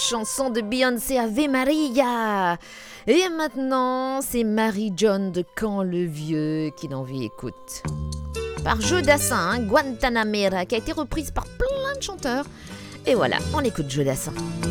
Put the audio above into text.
chanson de Beyoncé Ave Maria. Et maintenant, c'est Marie-John de Camp-le-Vieux qui l'en lui écoute. Par Joe Dassin, Guantanamera, qui a été reprise par plein de chanteurs. Et voilà, on écoute Joe Dassin.